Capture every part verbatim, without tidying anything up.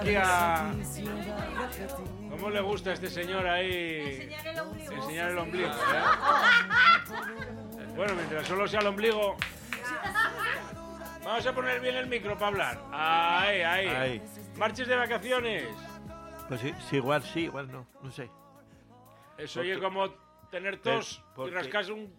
aquí a... ¿Cómo le gusta a este señor ahí? Enseñar el ombligo. Enseñar el ombligo, ¿eh? Bueno, mientras solo sea el ombligo... Vamos a poner bien el micro para hablar. Ahí, ahí. Ahí. ¿Marches de vacaciones? Pues sí, sí, igual sí, igual no, no sé. Eso Porque- oye como tener tos porque- y rascarse un...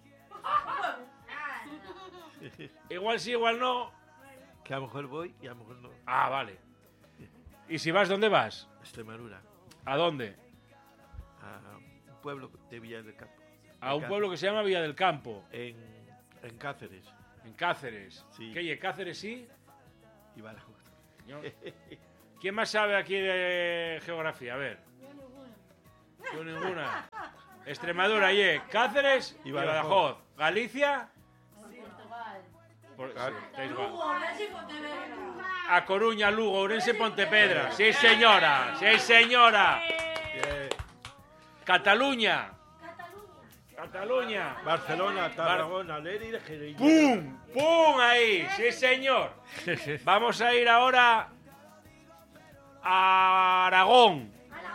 Igual sí, igual no. Que a lo mejor voy y a lo mejor no. Ah, vale. ¿Y si vas, dónde vas? Extremadura, ¿A dónde? a un pueblo de Villa del Campo. A un pueblo que se llama Villa del Campo, En, en Cáceres en Cáceres. Sí. ¿Qué oye, Cáceres sí? y Badajoz. Señor. ¿Quién más sabe aquí de geografía? A ver. Yo ninguna. Extremadura, oye, Cáceres y Y Badajoz. Badajoz. ¿Galicia? Por- sí, estáis mal. A Coruña, Lugo, Ourense, Pontepedra. Sí, señora. Sí, señora. Bien. Cataluña. Cataluña. Barcelona, Tarragona, Lérida, Jerez. ¡Pum! ¡Pum! Ahí. Sí, señor. Vamos a ir ahora a Aragón.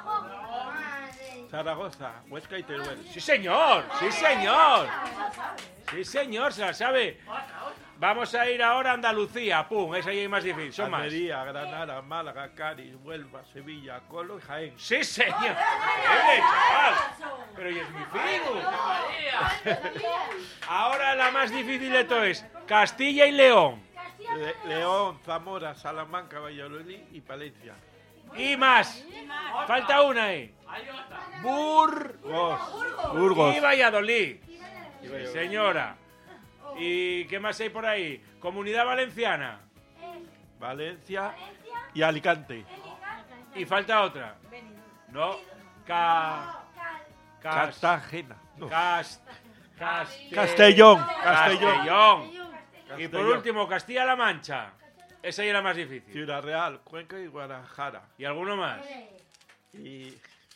Zaragoza, Huesca y Teruel. Sí, señor. Sí, señor. Sí, señor, se la sabe. Vamos a ir ahora a Andalucía. ¡Pum! Esa ahí es más difícil. Son más. Almería, Granada, Málaga, Cádiz, Huelva, Sevilla, Colo y Jaén. Sí, señor. ¡Qué chaval! Pero y es mi figo. Ahora la más difícil de todo es Castilla y León. Le- León, Zamora, Salamanca, Valladolid y Palencia. Y más. Falta una ahí. Burgos. Burgos. Burgos. Y Valladolid. Sí, señora. ¿Y qué más hay por ahí? Comunidad Valenciana. Valencia y Alicante. Y falta otra. No. Ca... Cas... Cartagena. No. Cas... Caste- Castellón. Castellón. Castellón. Y por Castellón. último, Castilla-La Mancha. Esa ya era más difícil. Ciudad Real, Cuenca y Guadalajara. ¿Y alguno más? Y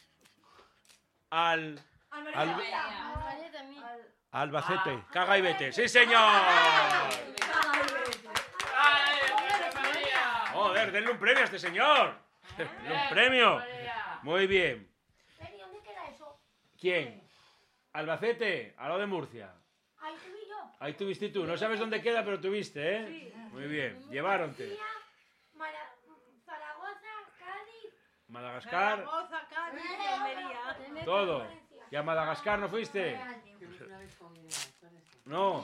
Al... Al- Albacete. Caga y vete. ¡Sí, señor! Joder, denle un premio a este señor. Denle un premio. Muy bien. ¿Dónde queda eso? ¿Quién? Albacete, a lo de Murcia. Ahí tuve yo. Ahí tuviste tú. No sabes dónde queda, pero tuviste, ¿eh? Muy bien. Lleváronte. Mara- Zaragoza, Cádiz. Madagascar, Zaragoza, Cádiz y Almería. todo. ¿Y a Madagascar no fuiste? No.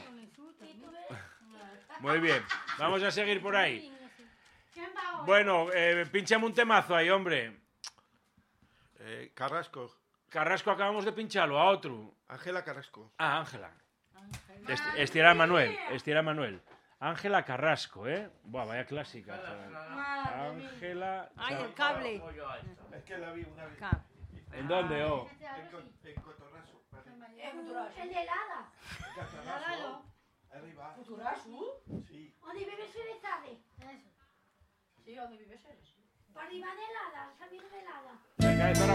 Muy bien. Vamos a seguir por ahí. ¿Quién va hoy? Bueno, eh, pinchame un temazo ahí, hombre. Eh, Carrasco. Carrasco acabamos de pincharlo, a otro. Ángela Carrasco. Ah, Ángela. Est- Este era Manuel, este era Manuel. Ángela Carrasco, ¿eh? Buah, vaya clásica. Ángela... Ay, el cable. Es que la vi una vez. Cable. ¿En dónde, oh? En, Co- en Cotorraso. El de helada. Catarraso. Arriba. Sí. ¿Dónde vives en tarde? Sí, ¿dónde vives eres? Para arriba de helada, salir de helada. Venga, de Zaragoza.